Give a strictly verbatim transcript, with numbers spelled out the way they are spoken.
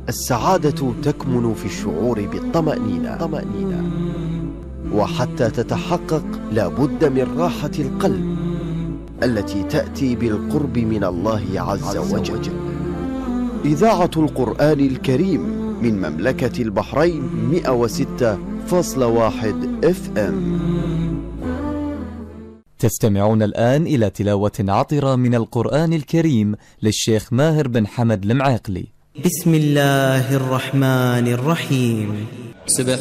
السعادة تكمن في الشعور بالطمأنينة، وحتى تتحقق لا بد من راحة القلب التي تأتي بالقرب من الله عز وجل. إذاعة القرآن الكريم من مملكة البحرين مئة وستة فاصلة واحد اف ام. تستمعون الآن إلى تلاوة عطرة من القرآن الكريم للشيخ ماهر بن حمد المعاقلي. بسم الله الرحمن الرحيم.